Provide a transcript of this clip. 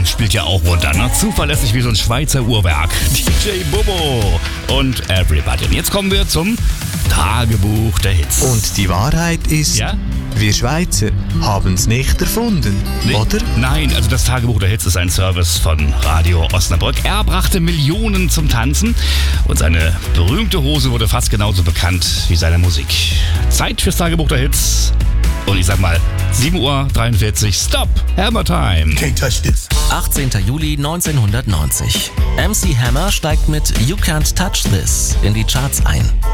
spielt ja auch runter, ne? Zuverlässig wie so ein Schweizer Uhrwerk. DJ Bobo und Everybody. Und jetzt kommen wir zum Tagebuch der Hits. Und die Wahrheit ist, ja? Wir Schweizer haben es nicht erfunden, Nee, oder? Nein, also das Tagebuch der Hits ist ein Service von Radio Osnabrück. Er brachte Millionen zum Tanzen und seine berühmte Hose wurde fast genauso bekannt wie seine Musik. Zeit fürs Tagebuch der Hits. Und ich sag mal, 7:43 Uhr, Stop, Hammer Time. Can't touch this. 18. Juli 1990. MC Hammer steigt mit You Can't Touch This in die Charts ein.